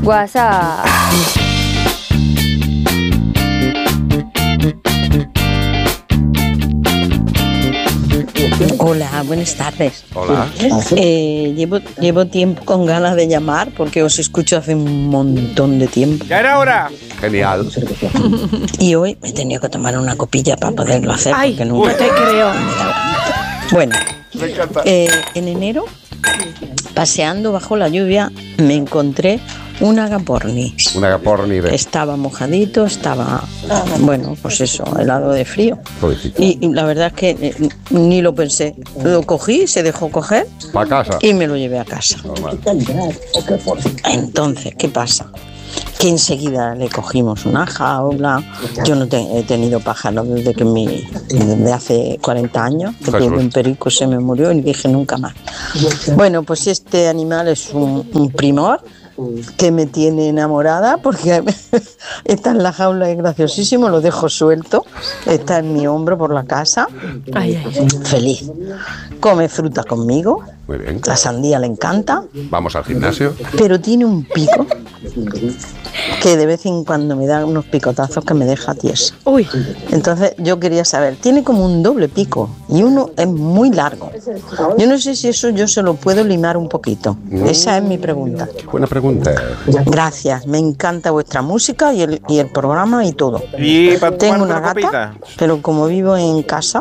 WhatsApp. Hola, buenas tardes. Hola. Llevo tiempo con ganas de llamar porque os escucho hace un montón de tiempo. ¡Ya era hora! Genial. Y hoy me he tenido que tomar una copilla para poderlo hacer. Ay, porque nunca no te creo. Bueno, Me encanta. en enero, paseando bajo la lluvia, me encontré un agaporni. Un agaporni de... Estaba mojadito, estaba, bueno, pues eso, helado de frío. Pobrecito. Y la verdad es que ni lo pensé. Lo cogí, se dejó coger Pa' casa. y me lo llevé a casa. Normal. Entonces, ¿qué pasa? Que enseguida le cogimos una jaula. Yo no he tenido pájaros desde hace 40 años, que Jesús. tuve un perico, se me murió y dije nunca más. Bueno, pues este animal es un primor que me tiene enamorada porque está en la jaula, es graciosísimo, lo dejo suelto, está en mi hombro por la casa, Ay, ay. feliz. Come fruta conmigo, Muy bien. la sandía le encanta, Vamos al gimnasio. pero tiene un pico que de vez en cuando me da unos picotazos que me deja tiesa. Uy, Entonces yo quería saber, tiene como un doble pico y uno es muy largo. Yo no sé si eso yo se lo puedo limar un poquito. Esa es mi pregunta. Buena pregunta. Gracias, me encanta vuestra música y el programa y todo. ¿Y para Tengo tomar una una gata, copita? pero como vivo en casa,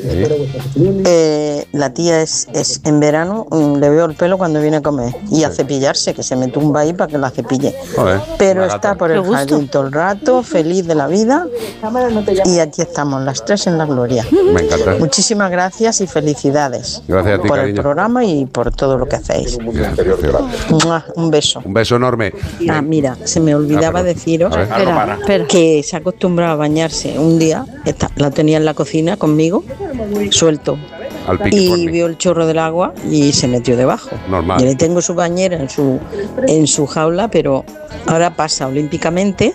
la tía es en verano, le veo el pelo cuando viene a comer y a cepillarse, que se me tumba ahí para que la cepille. Joder, Pero una está gata. por Qué el gusto. jardín todo el rato, feliz de la vida, y aquí estamos las tres en la gloria. Me encanta. Muchísimas gracias y felicidades Gracias a ti, por el cariño. programa y por todo lo que hacéis. ¡Mua! Un beso. Un beso enorme. Ah, mira, se me olvidaba perdón. deciros A ver. espera, espera. que se acostumbraba a bañarse. Un día la tenía en la cocina conmigo, suelto, Al y piquiporni. vio el chorro del agua y se metió debajo. Normal. Yo le tengo su bañera en su jaula, pero ahora pasa olímpicamente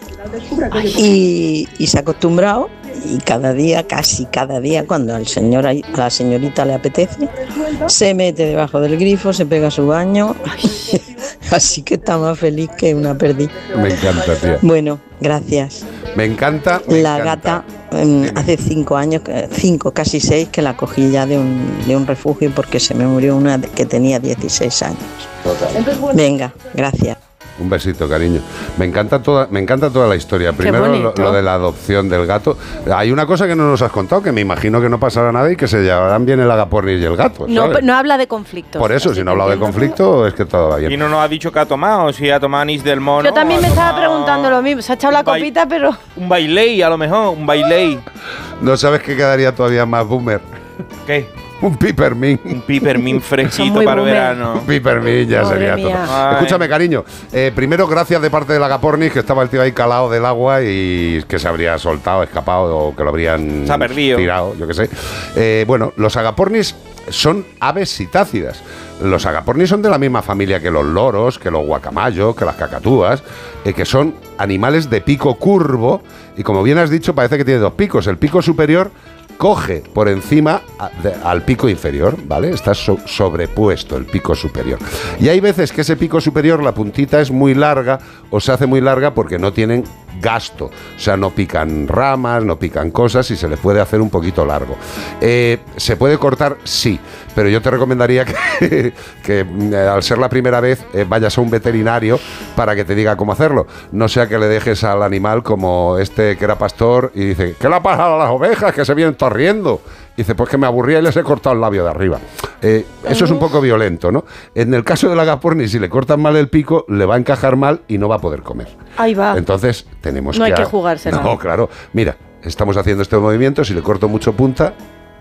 y se ha acostumbrado. Y cada día, casi cada día, cuando a la señorita le apetece, se mete debajo del grifo, se pega su baño. Así que está más feliz que una perdiz. Me encanta, tía. Bueno, gracias. Me encanta. me La encanta. gata, hace 5 años, 5, casi 6, que la cogí ya de un refugio porque se me murió una que tenía 16 años. Venga, gracias. Un besito, cariño. Me encanta toda la historia. Primero bonito. lo de la adopción del gato. Hay una cosa que no nos has contado, que me imagino que no pasará nada y que se llevarán bien el agaporni y el gato. No, ¿sabes? no habla de conflictos. Por eso, si no ha hablado de conflicto, es que todo va Y bien. no nos ha dicho que ha tomado, si ha tomado anís del mono. Yo también ha me estaba tomado preguntando lo mismo. Se ha echado la un bai- copita, pero... Un bailey, a lo mejor, un bailey. ¿No sabes qué quedaría todavía más boomer? ¿Qué? Un pipermint. Un pipermint Son fresquito muy para el boomer. verano. Un pipermint ya Madre sería mía. todo. Ay. Escúchame, cariño. Primero, gracias de parte del agapornis, que estaba el tío ahí calado del agua y que se habría soltado, escapado o que lo habrían Se ha perdido. tirado, yo qué sé. Bueno, los agapornis son aves citácidas. Los agapornis son de la misma familia que los loros, que los guacamayos, que las cacatúas, que son animales de pico curvo y, como bien has dicho, parece que tiene dos picos. El pico superior coge por encima al pico inferior, ¿vale? Está sobrepuesto el pico superior. Y hay veces que ese pico superior, la puntita es muy larga o se hace muy larga porque no tienen gasto. O sea, no pican ramas, no pican cosas y se les puede hacer un poquito largo. ¿Se puede cortar? Sí. Pero yo te recomendaría que al ser la primera vez vayas a un veterinario para que te diga cómo hacerlo. No sea que le dejes al animal como este que era pastor y dice, ¿qué le ha pasado a las ovejas que se vienen torriendo? Dice, pues que me aburría y les he cortado el labio de arriba. Eso es un poco violento, ¿no? En el caso del agaporni, si le cortan mal el pico, le va a encajar mal y no va a poder comer. Ahí va. Entonces, tenemos No que... hay que jugársela. No, claro. Mira, estamos haciendo este movimiento, si le corto mucho punta...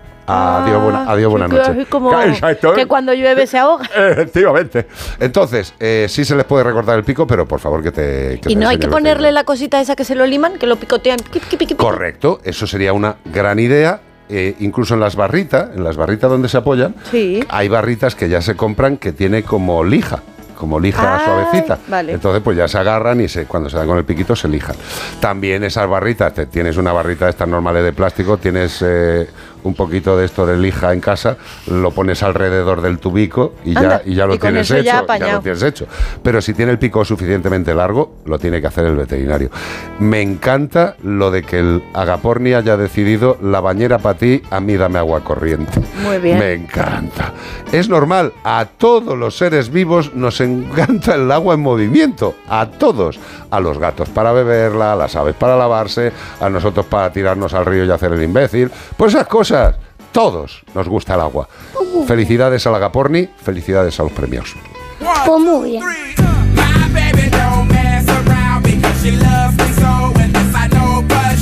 Adiós, buenas sí, noches. como Exacto. que cuando llueve se ahoga. Efectivamente. Entonces, sí se les puede recortar el pico, pero por favor que te... Y no hay que ponerle la cosita esa que se lo liman, que lo picotean. Correcto, eso sería una gran idea. Incluso en las barritas donde se apoyan, Sí. hay barritas que ya se compran que tiene como lija Ah, suavecita. vale. Entonces pues ya se agarran y cuando se dan con el piquito se lijan. También esas barritas, tienes una barrita de estas normales de plástico, tienes un poquito de esto de lija en casa, lo pones alrededor del tubico y Anda, ya lo y con tienes eso ya hecho. Ya apañado. lo tienes hecho. Pero si tiene el pico suficientemente largo, lo tiene que hacer el veterinario. Me encanta lo de que el Agaporni haya decidido la bañera para ti, a mí dame agua corriente. Muy bien. Me encanta. Es normal, a todos los seres vivos nos encanta el agua en movimiento. A todos. A los gatos para beberla, a las aves para lavarse, a nosotros para tirarnos al río y hacer el imbécil. Pues esas cosas. Todos nos gusta el agua. Felicidades al Agaporni, felicidades a los premios. Pues muy bien. My baby don't mess around because she loves me so, and this I know for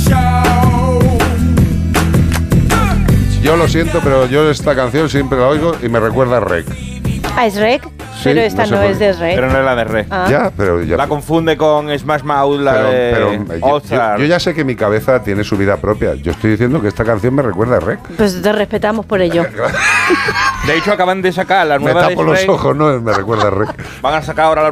sure. Yo lo siento, pero yo esta canción siempre la oigo y me recuerda a Rec. Ah, es Rec, Sí, pero esta no sé no, por es qué. de Rec. Pero no es la de Rec. Ah. Ya, pero ya. La confunde con Smash Mouth, la pero de yo, All Star. yo ya sé que mi cabeza tiene su vida propia. Yo estoy diciendo que esta canción me recuerda a Rec. Pues te respetamos por ello. De hecho, acaban de sacar la Me nueva de tapo los Shrek. ojos, no, me recuerda a Rec. Van a sacar ahora la